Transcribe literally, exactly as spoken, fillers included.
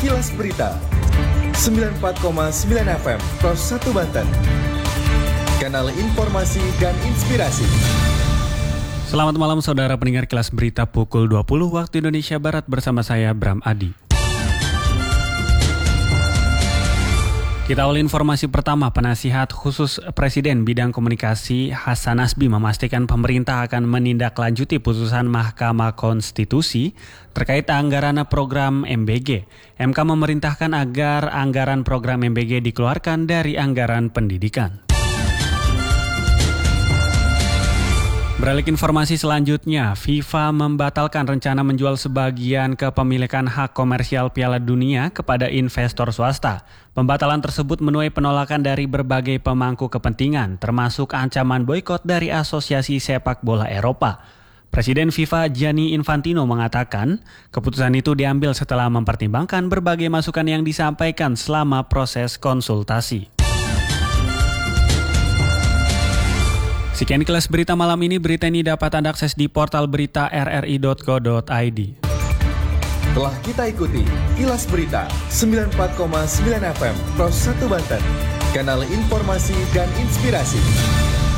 Kilas Berita sembilan puluh empat koma sembilan F M Pros satu Banten. Kanal informasi dan inspirasi. Selamat malam saudara pendengar Kilas Berita pukul dua puluh waktu Indonesia Barat bersama saya Bram Adi. Kita awali informasi pertama. Penasihat khusus Presiden bidang komunikasi Hasan Nasbi memastikan pemerintah akan menindaklanjuti putusan Mahkamah Konstitusi terkait anggaran program M B G. M K memerintahkan agar anggaran program M B G dikeluarkan dari anggaran pendidikan. Beralih informasi selanjutnya, FIFA membatalkan rencana menjual sebagian kepemilikan hak komersial Piala Dunia kepada investor swasta. Pembatalan tersebut menuai penolakan dari berbagai pemangku kepentingan, termasuk ancaman boikot dari Asosiasi Sepak Bola Eropa. Presiden FIFA Gianni Infantino mengatakan, keputusan itu diambil setelah mempertimbangkan berbagai masukan yang disampaikan selama proses konsultasi. Sekian Kilas Berita malam ini. Berita ini dapat Anda akses di portal berita r r i dot co dot i d. Telah kita ikuti Kilas Berita sembilan puluh empat koma sembilan F M Pros satu Banten. Kanal informasi dan inspirasi.